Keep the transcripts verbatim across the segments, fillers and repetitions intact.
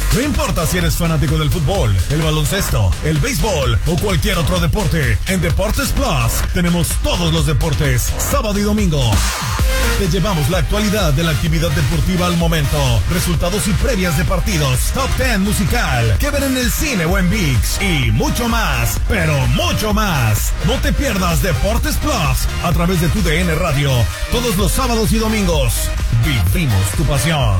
No importa si eres fanático del fútbol, el baloncesto, el béisbol o cualquier otro deporte, en Deportes Plus tenemos todos los deportes, sábado y domingo. Te llevamos la actualidad de la actividad deportiva al momento, resultados y previas de partidos, top ten musical, que ver en el cine o en ViX y mucho más, pero mucho más. No te pierdas Deportes Plus a través de tu D N Radio, todos los sábados y domingos. Vivimos tu pasión.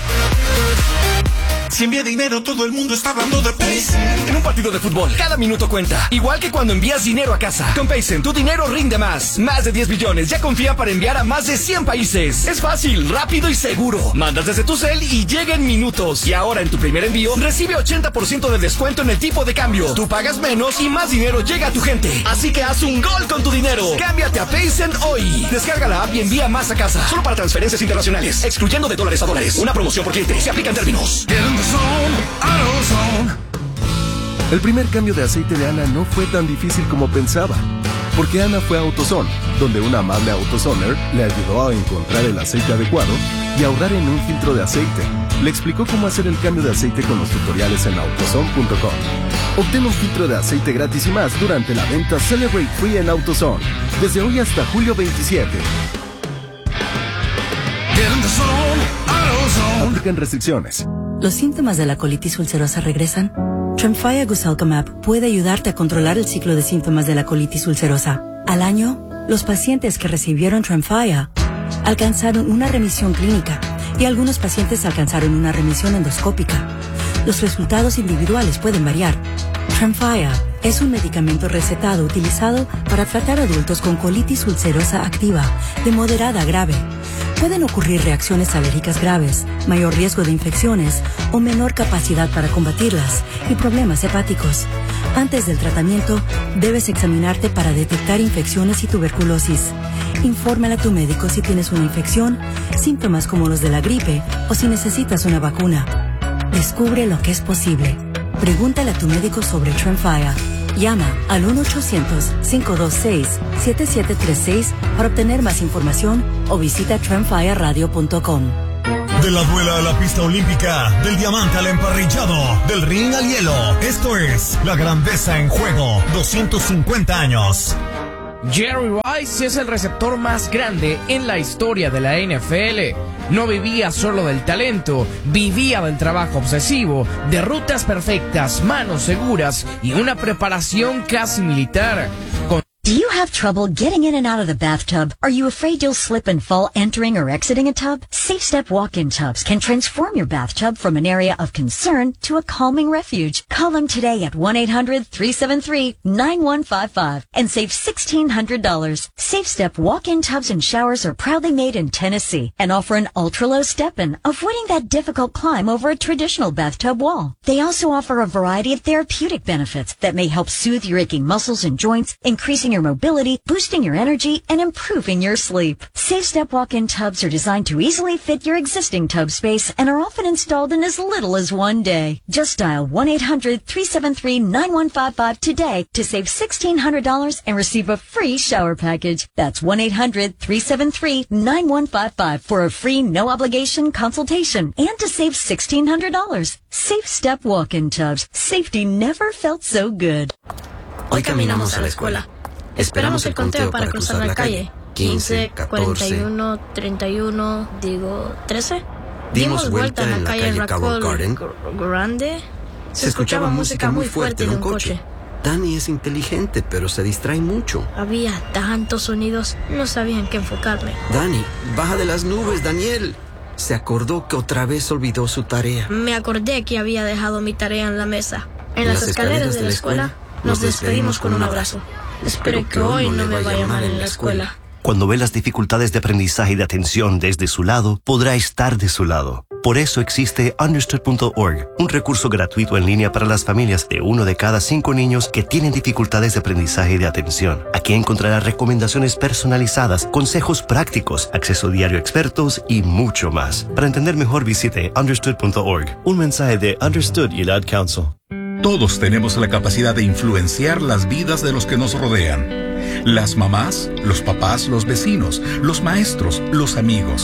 Si envía dinero, todo el mundo está hablando de Paycen. En un partido de fútbol, cada minuto cuenta. Igual que cuando envías dinero a casa. Con Paycen, tu dinero rinde más. Más de diez billones ya confía para enviar a más de cien países. Es fácil, rápido y seguro. Mandas desde tu cel y llega en minutos. Y ahora en tu primer envío, recibe ochenta por ciento de descuento en el tipo de cambio. Tú pagas menos y más dinero llega a tu gente. Así que haz un gol con tu dinero. Cámbiate a Paycen hoy. Descarga la app y envía más a casa. Solo para transferencias internacionales. Excluyendo de dólares a dólares. Una promoción por cliente. Se aplica en términos. El primer cambio de aceite de Ana no fue tan difícil como pensaba, porque Ana fue a AutoZone, donde una amable AutoZoner le ayudó a encontrar el aceite adecuado y ahorrar en un filtro de aceite. Le explicó cómo hacer el cambio de aceite con los tutoriales en autozone punto com. Obtén un filtro de aceite gratis y más durante la venta Celebrate Free en AutoZone, desde hoy hasta julio veintisiete. Aplican restricciones. ¿Los síntomas de la colitis ulcerosa regresan? Tremfya Guselkumab puede ayudarte a controlar el ciclo de síntomas de la colitis ulcerosa. Al año, los pacientes que recibieron Tremfya alcanzaron una remisión clínica y algunos pacientes alcanzaron una remisión endoscópica. Los resultados individuales pueden variar. Tremfya es un medicamento recetado utilizado para tratar adultos con colitis ulcerosa activa de moderada a grave. Pueden ocurrir reacciones alérgicas graves, mayor riesgo de infecciones o menor capacidad para combatirlas y problemas hepáticos. Antes del tratamiento, debes examinarte para detectar infecciones y tuberculosis. Infórmale a tu médico si tienes una infección, síntomas como los de la gripe o si necesitas una vacuna. Descubre lo que es posible. Pregúntale a tu médico sobre Tremfya. Llama al uno ochocientos, cinco dos seis, siete siete tres seis para obtener más información o visita tremfya radio punto com. De la duela a la pista olímpica, del diamante al emparrillado, del ring al hielo. Esto es La Grandeza en Juego, doscientos cincuenta años. Jerry Rice es el receptor más grande en la historia de la N F L. No vivía solo del talento, vivía del trabajo obsesivo, de rutas perfectas, manos seguras y una preparación casi militar. Con Do you have trouble getting in and out of the bathtub? Are you afraid you'll slip and fall entering or exiting a tub? SafeStep walk-in tubs can transform your bathtub from an area of concern to a calming refuge. Call them today at one eight hundred, three seven three, nine one five five and save sixteen hundred dollars. SafeStep walk-in tubs and showers are proudly made in Tennessee and offer an ultra-low step-in, avoiding that difficult climb over a traditional bathtub wall. They also offer a variety of therapeutic benefits that may help soothe your aching muscles and joints, increasing your mobility, boosting your energy, and improving your sleep. SafeStep walk-in tubs are designed to easily fit your existing tub space and are often installed in as little as one day. Just dial one eight hundred, three seven three, nine one five five today to save sixteen hundred dollars and receive a free shower package. That's one eight hundred, three seven three, nine one five five for a free no-obligation consultation and to save sixteen hundred dollars. SafeStep walk-in tubs. Safety never felt so good. Hoy caminamos a la escuela. Esperamos el conteo para cruzar la calle. quince, cuarenta y uno, treinta y uno, digo, trece. Dimos vuelta en la calle Raccoon Garden. Grande. Se escuchaba música muy fuerte de un coche. Danny es inteligente, pero se distrae mucho. Había tantos sonidos, no sabía en qué enfocarme. Danny, baja de las nubes, Daniel. Se acordó que otra vez olvidó su tarea. Me acordé que había dejado mi tarea en la mesa. En, en las, las escaleras, escaleras de la escuela, nos despedimos con un abrazo. Espero que hoy no me vaya mal en la escuela. Cuando ve las dificultades de aprendizaje y de atención desde su lado, podrá estar de su lado. Por eso existe understood punto org, un recurso gratuito en línea para las familias de uno de cada cinco niños que tienen dificultades de aprendizaje y de atención. Aquí encontrará recomendaciones personalizadas, consejos prácticos, acceso diario a expertos y mucho más. Para entender mejor, visite understood punto org. Un mensaje de Understood y el Ad Council. Todos tenemos la capacidad de influenciar las vidas de los que nos rodean. Las mamás, los papás, los vecinos, los maestros, los amigos.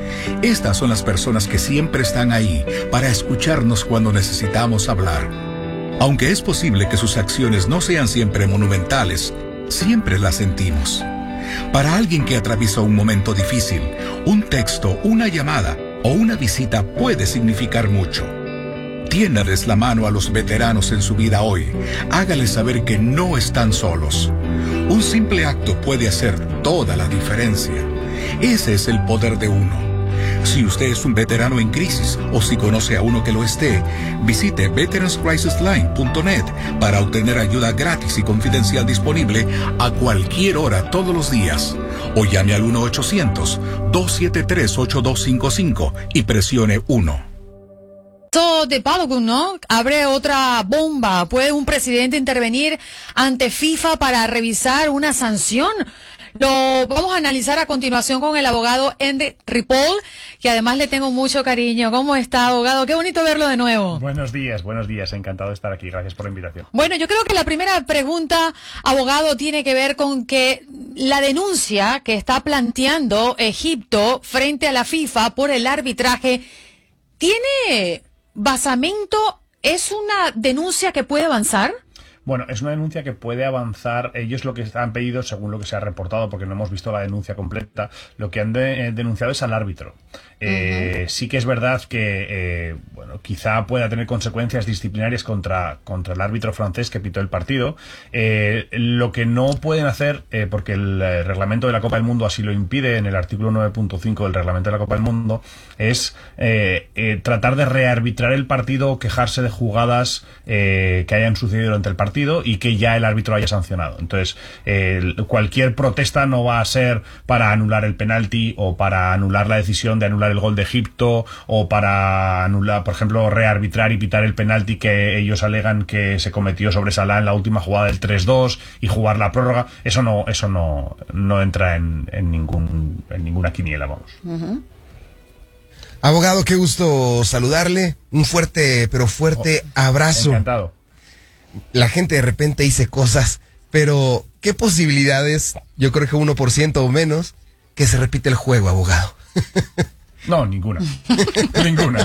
Estas son las personas que siempre están ahí para escucharnos cuando necesitamos hablar. Aunque es posible que sus acciones no sean siempre monumentales, siempre las sentimos. Para alguien que atraviesa un momento difícil, un texto, una llamada o una visita puede significar mucho. Tiéndales la mano a los veteranos en su vida hoy. Hágales saber que no están solos. Un simple acto puede hacer toda la diferencia. Ese es el poder de uno. Si usted es un veterano en crisis o si conoce a uno que lo esté, visite veterans crisis line punto net para obtener ayuda gratis y confidencial disponible a cualquier hora todos los días. O llame al uno ochocientos, dos siete tres, ocho dos cinco cinco y presione uno. De Balogun, ¿no? Abre otra bomba. ¿Puede un presidente intervenir ante FIFA para revisar una sanción? Lo vamos a analizar a continuación con el abogado Henry Ripoll, que además le tengo mucho cariño. ¿Cómo está, abogado? Qué bonito verlo de nuevo. Buenos días, buenos días. Encantado de estar aquí. Gracias por la invitación. Bueno, yo creo que la primera pregunta, abogado, tiene que ver con que la denuncia que está planteando Egipto frente a la FIFA por el arbitraje tiene basamento. ¿Es una denuncia que puede avanzar? Bueno, es una denuncia que puede avanzar. Ellos lo que han pedido, según lo que se ha reportado, porque no hemos visto la denuncia completa, lo que han de, eh, denunciado es al árbitro. Eh, uh-huh. Sí que es verdad que, eh, bueno, quizá pueda tener consecuencias disciplinarias contra, contra el árbitro francés que pitó el partido. Eh, lo que no pueden hacer, eh, porque el eh, reglamento de la Copa del Mundo así lo impide, en el artículo nueve punto cinco del reglamento de la Copa del Mundo, es eh, eh, tratar de rearbitrar el partido o quejarse de jugadas eh, que hayan sucedido durante el partido y que ya el árbitro haya sancionado. Entonces, eh, cualquier protesta no va a ser para anular el penalti o para anular la decisión de anular el gol de Egipto o para anular, por ejemplo, rearbitrar y pitar el penalti que ellos alegan que se cometió sobre Salah en la última jugada del tres dos y jugar la prórroga. Eso no, eso no, no entra en, en ningún, en ninguna quiniela, vamos. Uh-huh. Abogado, qué gusto saludarle. Un fuerte, pero fuerte oh, abrazo. Encantado. La gente de repente dice cosas, pero ¿qué posibilidades? Yo creo que uno por ciento o menos que se repite el juego, abogado. No, ninguna. Ninguna.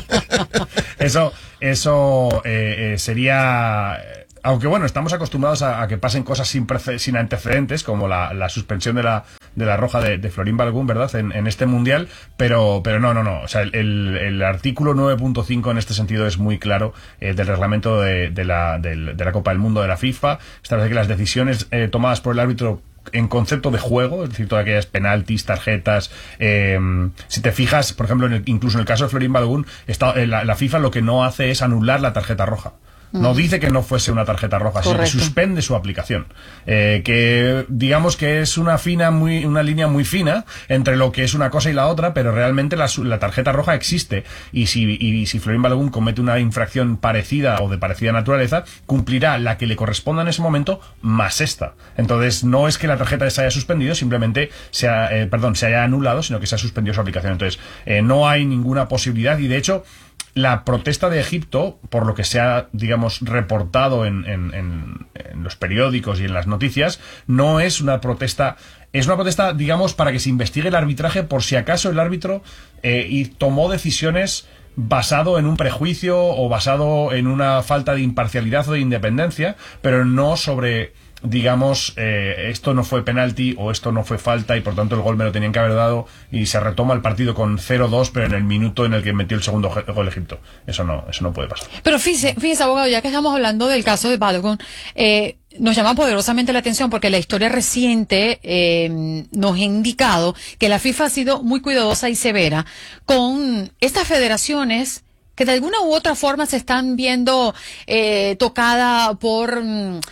Eso, eso eh, eh, sería... Aunque bueno, estamos acostumbrados a, a que pasen cosas sin, prece- sin antecedentes, como la, la suspensión de la, de la roja de, de Florín Balogun, ¿verdad?, en, en este mundial, pero, pero no, no, no. O sea, el, el, el artículo nueve punto cinco en este sentido es muy claro, eh, del reglamento de, de, la, de, de la Copa del Mundo de la FIFA. Establece que las decisiones eh, tomadas por el árbitro en concepto de juego, es decir, todas aquellas penaltis, tarjetas, eh, si te fijas, por ejemplo, en el, incluso en el caso de Florín Balogun, está, eh, la, la FIFA lo que no hace es anular la tarjeta roja. No dice que no fuese una tarjeta roja, Correcto. Sino que suspende su aplicación. Eh, que digamos que es una fina, muy, una línea muy fina entre lo que es una cosa y la otra, pero realmente la, la tarjeta roja existe. Y si, y si Florín Balogun comete una infracción parecida o de parecida naturaleza, cumplirá la que le corresponda en ese momento más esta. Entonces, no es que la tarjeta se haya suspendido, simplemente se ha, eh, perdón, se haya anulado, sino que se ha suspendido su aplicación. Entonces, eh, no hay ninguna posibilidad y de hecho, la protesta de Egipto, por lo que se ha, digamos, reportado en, en, en, en los periódicos y en las noticias, no es una protesta, es una protesta, digamos, para que se investigue el arbitraje por si acaso el árbitro eh, y tomó decisiones basado en un prejuicio o basado en una falta de imparcialidad o de independencia, pero no sobre... digamos, eh, esto no fue penalti o esto no fue falta y por tanto el gol me lo tenían que haber dado y se retoma el partido con cero dos, pero en el minuto en el que metió el segundo gol Egipto. Eso no, eso no puede pasar. Pero fíjese, fíjese, abogado, ya que estamos hablando del caso de Balogun, eh, nos llama poderosamente la atención porque la historia reciente eh, nos ha indicado que la FIFA ha sido muy cuidadosa y severa con estas federaciones que de alguna u otra forma se están viendo eh, tocada por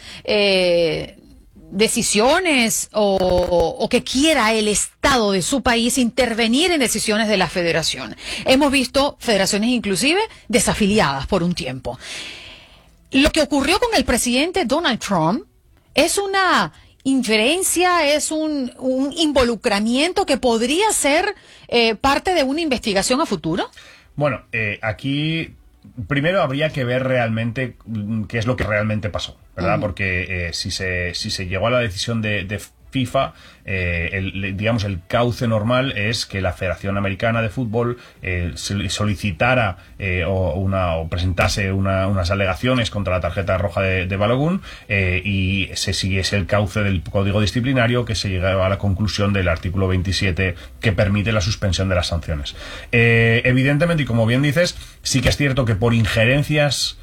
eh, decisiones o, o que quiera el Estado de su país intervenir en decisiones de la federación. Hemos visto federaciones inclusive desafiliadas por un tiempo. Lo que ocurrió con el presidente Donald Trump es una inferencia, es un, un involucramiento que podría ser eh, parte de una investigación a futuro. Bueno, eh, aquí primero habría que ver realmente qué es lo que realmente pasó, ¿verdad? Uh-huh. Porque eh, si se si se llegó a la decisión de, de FIFA, eh, el, digamos, el cauce normal es que la Federación Americana de Fútbol eh, solicitara eh, o, una, o presentase una, unas alegaciones contra la tarjeta roja de, de Balogun eh, y se siguiese el cauce del código disciplinario, que se llegaba a la conclusión del artículo veintisiete que permite la suspensión de las sanciones. Eh, evidentemente, y como bien dices, sí que es cierto que por injerencias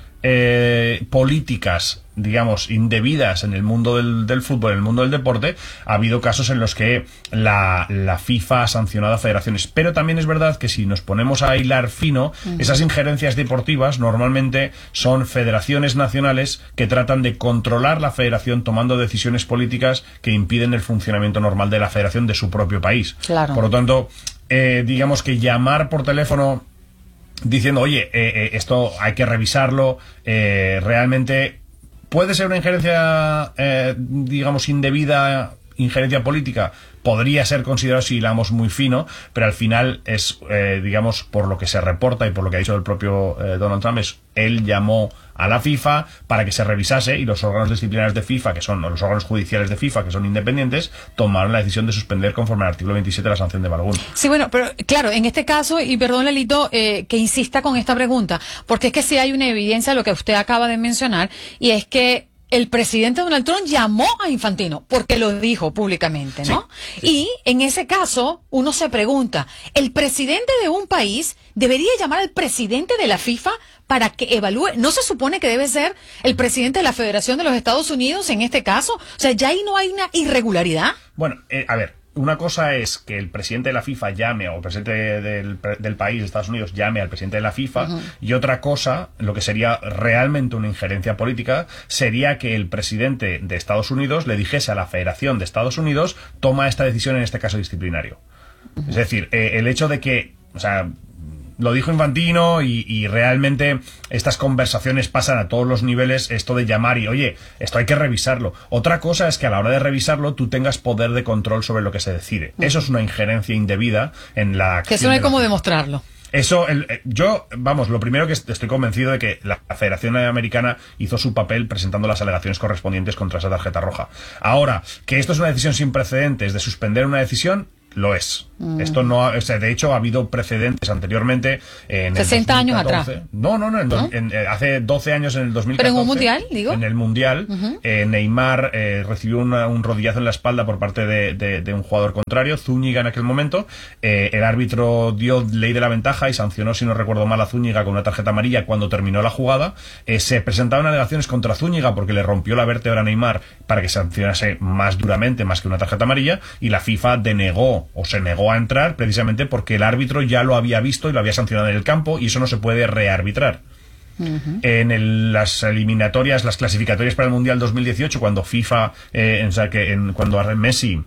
Eh, políticas, digamos, indebidas en el mundo del, del fútbol, en el mundo del deporte, ha habido casos en los que la, la FIFA ha sancionado a federaciones. Pero también es verdad que si nos ponemos a hilar fino, uh-huh. esas injerencias deportivas normalmente son federaciones nacionales que tratan de controlar la federación tomando decisiones políticas que impiden el funcionamiento normal de la federación de su propio país. Claro. Por lo tanto, eh, digamos que llamar por teléfono diciendo, oye, eh, eh, esto hay que revisarlo, eh, realmente puede ser una injerencia, eh, digamos, indebida, injerencia política, podría ser considerado si hilamos muy fino, pero al final es, eh, digamos, por lo que se reporta y por lo que ha dicho el propio eh, Donald Trump, es él llamó a la FIFA para que se revisase y los órganos disciplinarios de FIFA, que son, o los órganos judiciales de FIFA, que son independientes, tomaron la decisión de suspender conforme al artículo veintisiete la sanción de Balogun. Sí, bueno, pero claro, en este caso, y perdón, Lelito, eh, que insista con esta pregunta, porque es que sí hay una evidencia de lo que usted acaba de mencionar, y es que el presidente Donald Trump llamó a Infantino porque lo dijo públicamente, ¿no? Sí, sí. Y en ese caso, uno se pregunta, ¿el presidente de un país debería llamar al presidente de la FIFA para que evalúe? ¿No se supone que debe ser el presidente de la Federación de los Estados Unidos en este caso? O sea, ¿ya ahí no hay una irregularidad? Bueno, eh, a ver. Una cosa es que el presidente de la FIFA llame, o el presidente del, del país, de Estados Unidos, llame al presidente de la FIFA, uh-huh. y otra cosa, lo que sería realmente una injerencia política, sería que el presidente de Estados Unidos le dijese a la Federación de Estados Unidos, toma esta decisión en este caso disciplinario. Uh-huh. Es decir, eh, el hecho de que, o sea, lo dijo Infantino y, y realmente estas conversaciones pasan a todos los niveles, esto de llamar y, oye, esto hay que revisarlo. Otra cosa es que a la hora de revisarlo tú tengas poder de control sobre lo que se decide. Uh-huh. Eso es una injerencia indebida en la acción. Que eso no hay cómo demostrarlo. Eso, el, yo, vamos, lo primero que estoy convencido de que la Federación Americana hizo su papel presentando las alegaciones correspondientes contra esa tarjeta roja. Ahora, que esto es una decisión sin precedentes de suspender una decisión, lo es. Mm. Esto no ha, o sea, de hecho ha habido precedentes anteriormente en sesenta el años atrás. No, no, no, en, ¿no? En, en, hace doce años en el dos mil catorce. Pero en un mundial, digo. En el mundial, uh-huh. eh, Neymar eh, recibió una, un rodillazo en la espalda por parte de, de, de un jugador contrario, Zúñiga en aquel momento. Eh, el árbitro dio ley de la ventaja y sancionó, si no recuerdo mal, a Zúñiga con una tarjeta amarilla cuando terminó la jugada. Eh, se presentaron alegaciones contra Zúñiga porque le rompió la vértebra a Neymar para que sancionase más duramente, más que una tarjeta amarilla, y la FIFA denegó o se negó a entrar precisamente porque el árbitro ya lo había visto y lo había sancionado en el campo y eso no se puede rearbitrar. Uh-huh. En el, las eliminatorias, las clasificatorias para el Mundial dos mil dieciocho, cuando FIFA, eh, o sea, que en, cuando Messi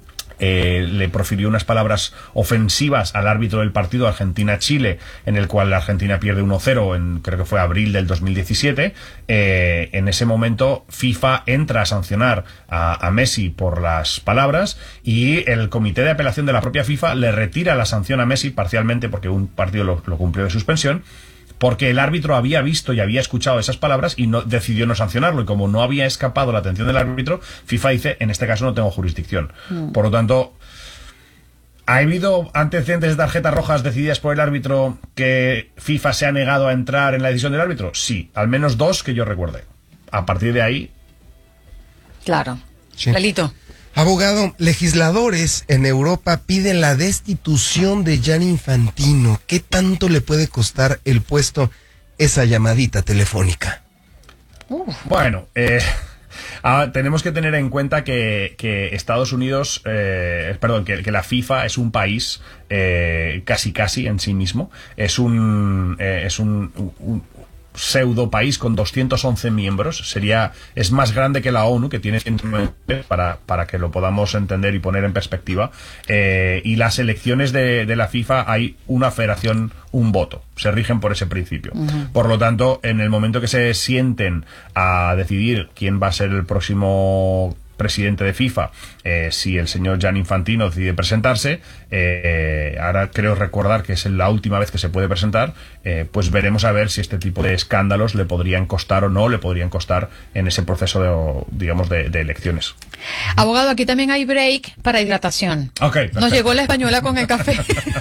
Eh, le profirió unas palabras ofensivas al árbitro del partido Argentina-Chile, en el cual la Argentina pierde uno cero, en, creo que fue abril del dos mil diecisiete, eh, en ese momento FIFA entra a sancionar a, a Messi por las palabras y el comité de apelación de la propia FIFA le retira la sanción a Messi parcialmente porque un partido lo, lo cumplió de suspensión, porque el árbitro había visto y había escuchado esas palabras y no decidió no sancionarlo, y como no había escapado la atención del árbitro, FIFA dice, en este caso no tengo jurisdicción. Mm. Por lo tanto, ¿ha habido antecedentes de tarjetas rojas decididas por el árbitro que FIFA se ha negado a entrar en la decisión del árbitro? Sí, al menos dos que yo recuerde. A partir de ahí... Claro. Sí. Lalito. Abogado, legisladores en Europa piden la destitución de Gianni Infantino. ¿Qué tanto le puede costar el puesto esa llamadita telefónica? Uh. Bueno, eh, ah, tenemos que tener en cuenta que, que Estados Unidos, eh, perdón, que, que la FIFA es un país eh, casi casi en sí mismo. Es un, eh, es un, un pseudo país con doscientos once miembros. Sería, es más grande que la ONU, que tiene ciento nueve, para, para que lo podamos entender y poner en perspectiva. Eh, y las elecciones de, de la FIFA hay una federación, un voto. Se rigen por ese principio. Uh-huh. Por lo tanto, en el momento que se sienten a decidir quién va a ser el próximo presidente de FIFA, eh, si el señor Gianni Infantino decide presentarse, eh, ahora creo recordar que es la última vez que se puede presentar, eh, pues veremos a ver si este tipo de escándalos le podrían costar o no le podrían costar en ese proceso de, digamos, de, de elecciones. Abogado, aquí también hay break para hidratación. Okay, Nos llegó la española con el café.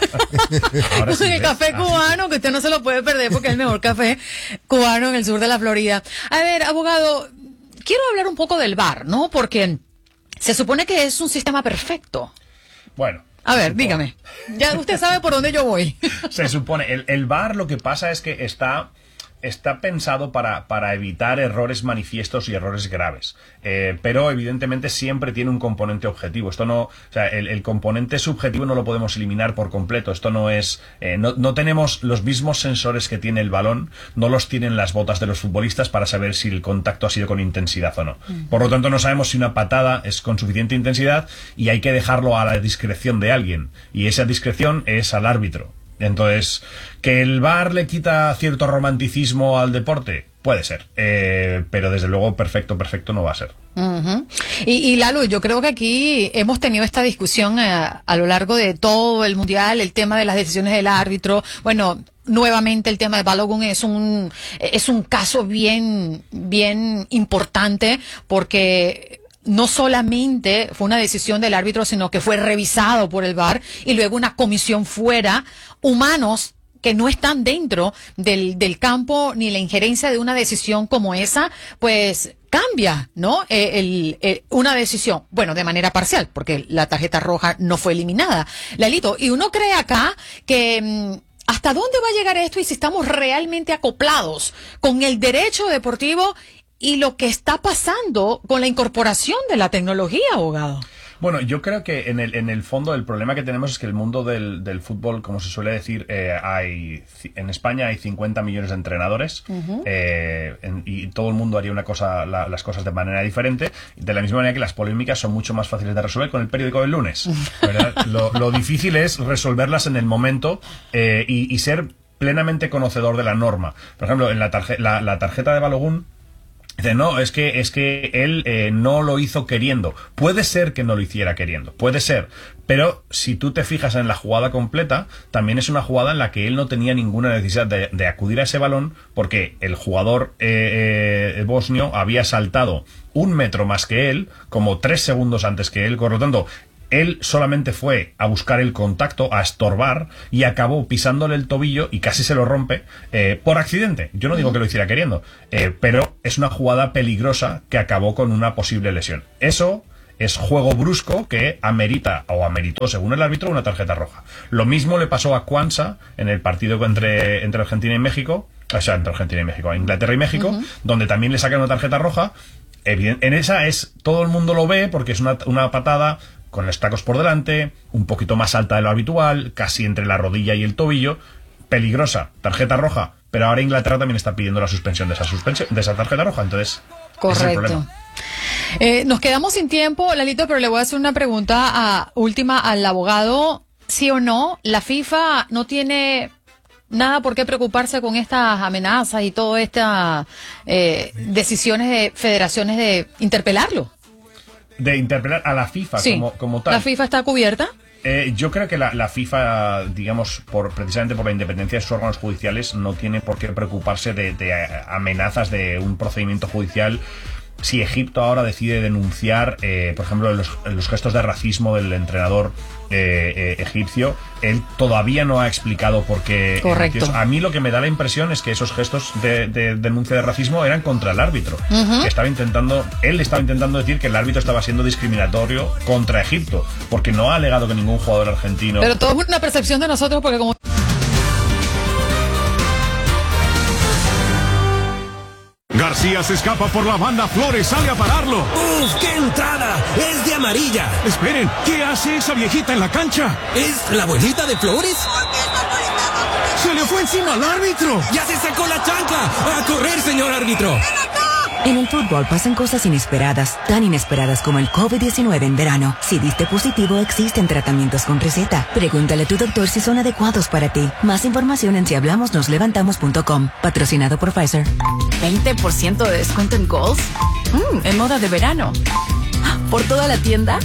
Ahora sí, el café cubano, que usted no se lo puede perder porque es el mejor café cubano en el sur de la Florida. A ver, abogado, quiero hablar un poco del V A R, ¿no? Porque se supone que es un sistema perfecto. Bueno. A ver, dígame. Ya usted sabe por dónde yo voy. Se supone. El, el V A R lo que pasa es que está... está pensado para, para evitar errores manifiestos y errores graves. Eh, pero evidentemente siempre tiene un componente objetivo. Esto no, o sea, el, el componente subjetivo no lo podemos eliminar por completo. Esto no es, eh, no, no tenemos los mismos sensores que tiene el balón, no los tienen las botas de los futbolistas para saber si el contacto ha sido con intensidad o no. Por lo tanto, no sabemos si una patada es con suficiente intensidad y hay que dejarlo a la discreción de alguien. Y esa discreción es al árbitro. Entonces, ¿que el V A R le quita cierto romanticismo al deporte? Puede ser, eh, pero desde luego perfecto, perfecto no va a ser. Uh-huh. Y, y Lalo, yo creo que aquí hemos tenido esta discusión a, a lo largo de todo el Mundial, el tema de las decisiones del árbitro. Bueno, nuevamente el tema de Balogun es un, es un caso bien, bien importante porque... no solamente fue una decisión del árbitro, sino que fue revisado por el V A R y luego una comisión fuera, humanos que no están dentro del, del campo ni la injerencia de una decisión como esa, pues cambia, ¿no? Eh, el, eh, una decisión, bueno, de manera parcial, porque la tarjeta roja no fue eliminada. Lalito, y uno cree acá que... Mmm, ¿hasta dónde va a llegar esto y si estamos realmente acoplados con el derecho deportivo y lo que está pasando con la incorporación de la tecnología, abogado? Bueno, yo creo que en el, en el fondo el problema que tenemos es que el mundo del, del fútbol, como se suele decir, eh, hay en España hay cincuenta millones de entrenadores. Uh-huh. eh, en, y todo el mundo haría una cosa, la, las cosas de manera diferente, de la misma manera que las polémicas son mucho más fáciles de resolver con el periódico del lunes, ¿verdad? lo, lo difícil es resolverlas en el momento eh, y, y ser plenamente conocedor de la norma. Por ejemplo, en la, tarje, la, la tarjeta de Balogun, dice, no, es que, es que él eh, no lo hizo queriendo. Puede ser que no lo hiciera queriendo, puede ser. Pero si tú te fijas en la jugada completa, también es una jugada en la que él no tenía ninguna necesidad de, de acudir a ese balón porque el jugador eh, eh, bosnio había saltado un metro más que él, como tres segundos antes que él. Por lo tanto, él solamente fue a buscar el contacto, a estorbar, y acabó pisándole el tobillo y casi se lo rompe eh, por accidente. Yo no digo que lo hiciera queriendo, eh, pero es una jugada peligrosa que acabó con una posible lesión. Eso es juego brusco que amerita, o ameritó según el árbitro, una tarjeta roja. Lo mismo le pasó a Cuanza en el partido entre, entre Argentina y México, o sea, entre Argentina y México, Inglaterra y México, uh-huh. donde también le sacan una tarjeta roja. En esa es, todo el mundo lo ve porque es una, una patada con los tacos por delante, un poquito más alta de lo habitual, casi entre la rodilla y el tobillo, peligrosa, tarjeta roja, pero ahora Inglaterra también está pidiendo la suspensión de esa suspensión, de esa tarjeta roja, entonces correcto. Ese es el problema. Eh, nos quedamos sin tiempo, Lalito, pero le voy a hacer una pregunta a, última al abogado, ¿sí o no? La FIFA no tiene nada por qué preocuparse con estas amenazas y todas estas eh, decisiones de federaciones de interpelarlo. De interpelar a la FIFA sí, como, como tal. ¿La FIFA está cubierta? Eh, yo creo que la, la FIFA, digamos, por precisamente por la independencia de sus órganos judiciales, no tiene por qué preocuparse de, de amenazas de un procedimiento judicial. Si Egipto ahora decide denunciar, eh, por ejemplo, los, los gestos de racismo del entrenador eh, eh, egipcio, él todavía no ha explicado por qué. Correcto. A mí lo que me da la impresión es que esos gestos de, de denuncia de racismo eran contra el árbitro. Uh-huh. Que estaba intentando, él estaba intentando decir que el árbitro estaba siendo discriminatorio contra Egipto, porque no ha alegado que ningún jugador argentino. Pero todo es una percepción de nosotros, porque como García se escapa por la banda, Flores sale a pararlo. ¡Uf, qué entrada! ¡Es de amarilla! Esperen, ¿qué hace esa viejita en la cancha? ¿Es la abuelita de Flores? ¡Se le fue encima al árbitro! ¡Ya se sacó la chancla! ¡A correr, señor árbitro! En el fútbol pasan cosas inesperadas, tan inesperadas como el COVID diecinueve en verano. Si diste positivo, existen tratamientos con receta. Pregúntale a tu doctor si son adecuados para ti. Más información en si hablamos nos levantamos punto com. Patrocinado por Pfizer. ¿veinte por ciento de descuento en Goals? Mm, en moda de verano. ¿Por toda la tienda?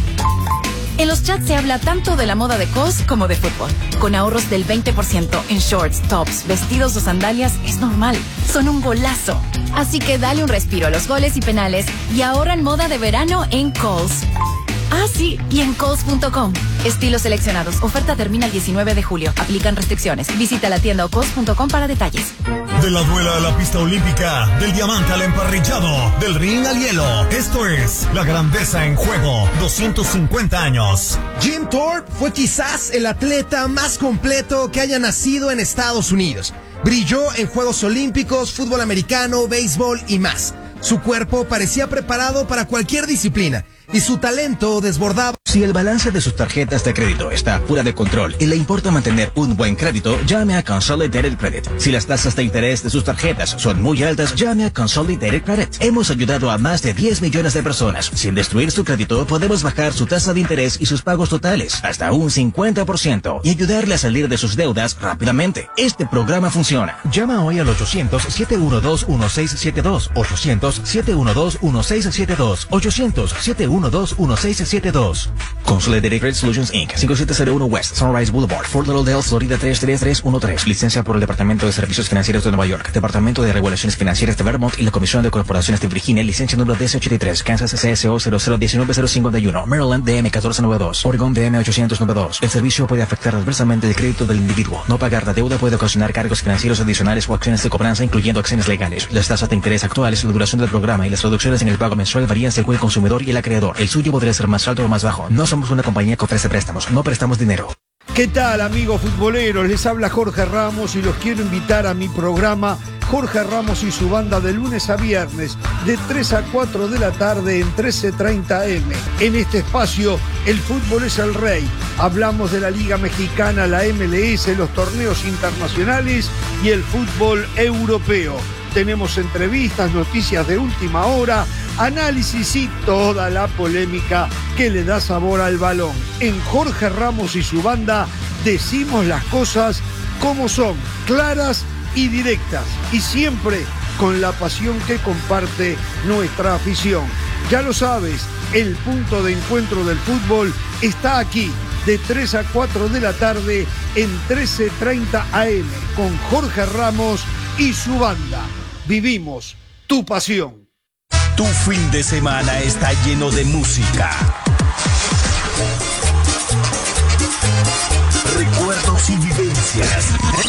En los chats se habla tanto de la moda de C O S como de fútbol. Con ahorros del veinte por ciento en shorts, tops, vestidos o sandalias es normal. Son un golazo. Así que dale un respiro a los goles y penales y ahorra en moda de verano en Kohl's. Ah, sí, y en Kohl's punto com. Estilos seleccionados. Oferta termina el diecinueve de julio. Aplican restricciones. Visita la tienda o Kohl's punto com para detalles. De la duela a la pista olímpica, del diamante al emparrillado, del ring al hielo. Esto es La Grandeza en Juego, doscientos cincuenta años. Jim Thorpe fue quizás el atleta más completo que haya nacido en Estados Unidos. Brilló en Juegos Olímpicos, fútbol americano, béisbol y más. Su cuerpo parecía preparado para cualquier disciplina y su talento desbordaba. Si el balance de sus tarjetas de crédito está fuera de control y le importa mantener un buen crédito, llame a Consolidated Credit. Si las tasas de interés de sus tarjetas son muy altas, llame a Consolidated Credit. Hemos ayudado a más de diez millones de personas. Sin destruir su crédito, podemos bajar su tasa de interés y sus pagos totales hasta un cincuenta por ciento y ayudarle a salir de sus deudas rápidamente. Este programa funciona. Llama hoy al ochocientos, siete uno dos, uno seis siete dos, ochocientos, siete uno dos, uno seis siete dos, ochocientos, siete uno dos, uno seis siete dos. Consolidated Credit Solutions incorporated. cinco siete cero uno West Sunrise Boulevard, Fort Lauderdale, Florida tres tres tres uno tres. Licencia por el Departamento de Servicios Financieros de Nueva York, Departamento de Regulaciones Financieras de Vermont y la Comisión de Corporaciones de Virginia. Licencia número D S ochenta y tres. Kansas C S O cero cero uno nueve cero cinco uno. Maryland D M catorce noventa y dos. Oregon D M ochocientos noventa y dos. El servicio puede afectar adversamente el crédito del individuo. No pagar la deuda puede ocasionar cargos financieros adicionales o acciones de cobranza, incluyendo acciones legales. Las tasas de interés actuales, la duración del programa y las reducciones en el pago mensual varían según el consumidor y el acreedor. El suyo podría ser más alto o más bajo. No somos una compañía que ofrece préstamos, no prestamos dinero. ¿Qué tal, amigos futboleros? Les habla Jorge Ramos y los quiero invitar a mi programa Jorge Ramos y su banda de lunes a viernes de tres a cuatro de la tarde en trece treinta eme. En este espacio, el fútbol es el rey. Hablamos de la Liga Mexicana, la eme ele ese, los torneos internacionales y el fútbol europeo. Tenemos entrevistas, noticias de última hora, análisis y toda la polémica que le da sabor al balón. En Jorge Ramos y su banda decimos las cosas como son, claras y directas, y siempre con la pasión que comparte nuestra afición. Ya lo sabes, el punto de encuentro del fútbol está aquí, de tres a cuatro de la tarde en trece treinta eme, con Jorge Ramos y su banda. Vivimos tu pasión. Tu fin de semana está lleno de música, recuerdos y vivencias.